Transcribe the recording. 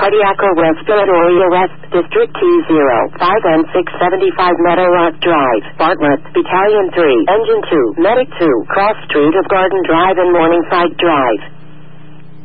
Cardiac or Respiratory Arrest, District T0, 5 and 675 Meadowlark Drive, Bartlett, Battalion 3, Engine 2, Medic 2, Cross Street of Garden Drive and Morningside Drive.